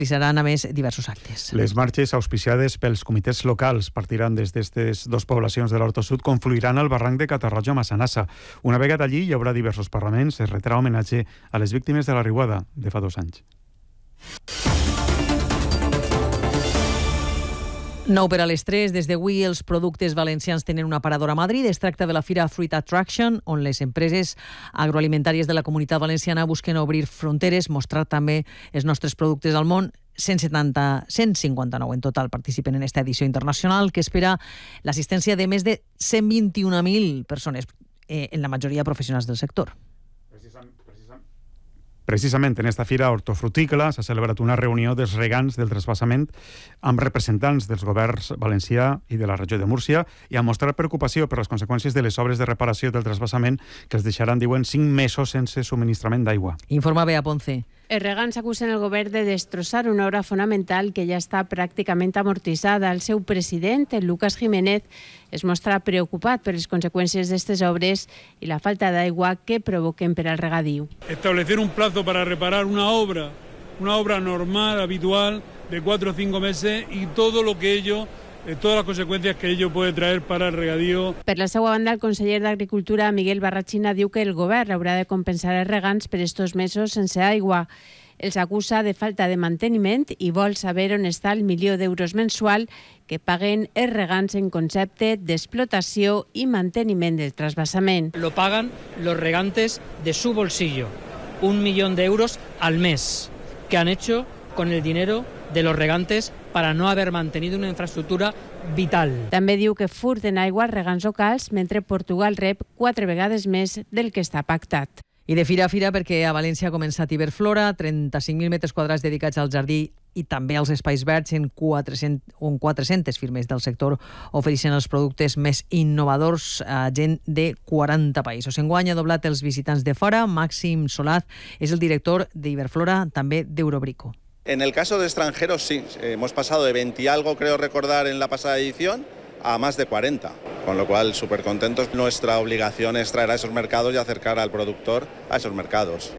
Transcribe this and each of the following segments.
realitzaran, a més, diversos actes. Les marxes auspiciades pels comitès locals partiran des d'aquestes dues poblacions de l'Horta Sud, confluiran al barranc de Catarroja a Massanassa. Una vegada allí hi haurà diversos parlaments, es retrà homenatge a les víctimes de la riuada de fa 2 anys. Nou per a les 3. Des d'avui els productes valencians tenen un aparador a Madrid. Es tracta de la Fira Fruit Attraction, on les empreses agroalimentàries de la Comunitat Valenciana busquen obrir fronteres, mostrar també els nostres productes al món. 159 en total participen en esta edició internacional, que espera l'assistència de més de 121.000 persones, en la majoria professionals del sector. Precisament en esta fira hortofrutícola s'ha celebrat una reunió dels regants del trasbassament amb representants dels governs valencià i de la regió de Múrcia i a mostrar preocupació per les conseqüències de les obres de reparació del trasbassament que els deixaran, diuen, 5 mesos sense subministrament d'aigua. Informa Bea Ponce. Els regants acusen el govern de destrossar una obra fonamental que ja està pràcticament amortitzada. El seu president, el Lucas Jiménez, es mostra preocupat per les conseqüències d'aquestes obres i la falta d'aigua que provoquen per al regadiu. Establecer un plazo para reparar una obra normal, habitual, de 4 o 5 meses y todo lo que ello, todas las consecuencias que ello puede traer para el regadío. Per la seva banda, el conseller d'Agricultura, Miguel Barrachina, diu que el govern haurà de compensar els regants per estos mesos sense aigua. Els acusa de falta de manteniment i vol saber on està el milió d'euros mensual que paguen els regants en concepte d'explotació i manteniment del trasbassament. Lo pagan los regantes de su bolsillo, 1 millón de euros al mes, que han hecho con el dinero de los regantes para no haber mantenido una infraestructura vital. També diu que furten aigua als regants locals, mentre Portugal rep 4 vegades més del que està pactat. I de fira a fira, perquè a València ha començat Iberflora, 35.000 metres quadrats dedicats al jardí i també als espais verds, on 400 firmes del sector ofereixen els productes més innovadors a gent de 40 països. Enguany ha doblat els visitants de fora. Màxim Solaz és el director d'Iberflora, també d'Eurobrico. En el caso de extranjeros, sí. Hemos pasado de 20 y algo, creo recordar, en la pasada edición, a más de 40. Con lo cual, súper contentos. Nuestra obligación es traer a esos mercados y acercar al productor a esos mercados.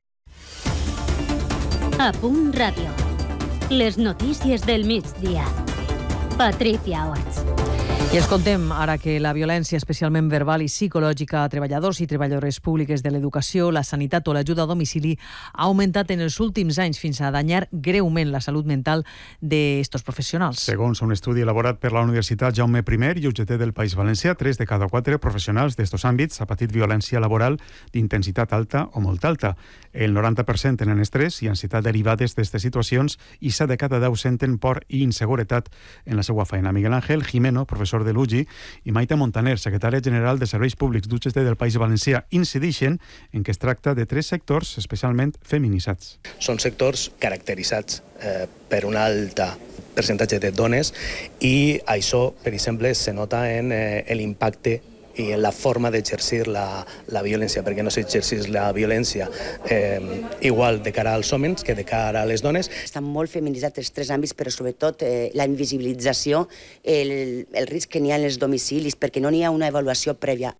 A Punt Ràdio. Les notícies del migdia. Patricia Orts. I escoltem ara que la violència, especialment verbal i psicològica a treballadors i treballadores públiques de l'educació, la sanitat o l'ajuda a domicili ha augmentat en els últims anys fins a danyar greument la salut mental d'estos professionals. Segons un estudi elaborat per la Universitat Jaume I i UGT del País Valencià, 3 de cada 4 professionals d'estos àmbits ha patit violència laboral d'intensitat alta o molt alta. El 90% tenen estrès i ansietat derivades d'aquestes situacions i 7 de cada 10 senten por i inseguretat en la seva feina. Miguel Ángel Jimeno, professor de l'UGI, i Maite Montaner, secretària general de Serveis Públics d'UGT del País Valencià, incideixen en que es tracta de 3 sectors especialment feminitzats. Són sectors caracteritzats per un alt percentatge de dones i això, per exemple, se nota en l'impacte i en la forma d'exercir la violència, perquè no s'exercís la violència igual de cara als homes que de cara a les dones. Estan molt feminitzats els 3 àmbits, però sobretot la invisibilització, el risc que n'hi ha en els domicilis, perquè no n'hi ha una avaluació prèvia.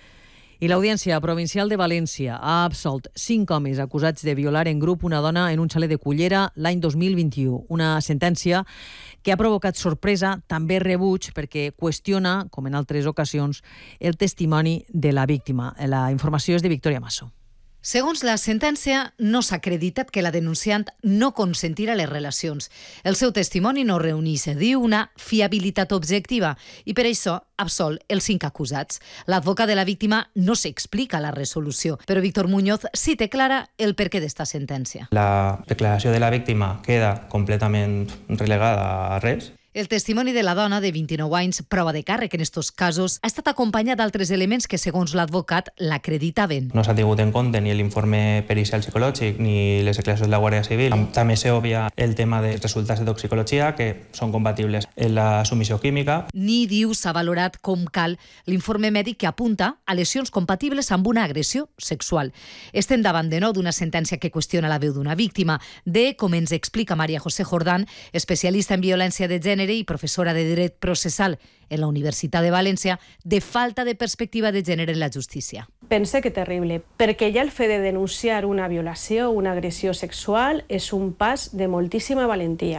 I l'Audiència Provincial de València ha absolt 5 homes acusats de violar en grup una dona en un xalet de Cullera l'any 2021. Una sentència que ha provocat sorpresa, també rebuig, perquè qüestiona, com en altres ocasions, el testimoni de la víctima. La informació és de Victòria Masso. Segons la sentència, no s'ha acreditat que la denunciant no consentirà les relacions. El seu testimoni no reuneix, diu, una fiabilitat objectiva i per això absol els 5 acusats. L'advocat de la víctima no s'explica a la resolució, però Víctor Muñoz sí té clara el perquè d'esta sentència. La declaració de la víctima queda completament relegada a res. El testimoni de la dona, de 29 anys, prova de càrrec en estos casos, ha estat acompanyat d'altres elements que, segons l'advocat, l'acreditaven. No s'ha tingut en compte ni l'informe pericial psicològic ni les declaracions de la Guàrdia Civil. També s'obvia el tema dels resultats de toxicologia, que són compatibles en la submissió química. Ni, diu, s'ha valorat com cal l'informe mèdic que apunta a lesions compatibles amb una agressió sexual. Estem davant de nou d'una sentència que qüestiona la veu d'una víctima, de, com ens explica Maria José Jordán, especialista en violència de gènere gènere i professora de dret processal en la Universitat de València, de falta de perspectiva de gènere en la justícia. Pense que terrible, perquè ja el fet de denunciar una violació o una agressió sexual és un pas de moltíssima valentia.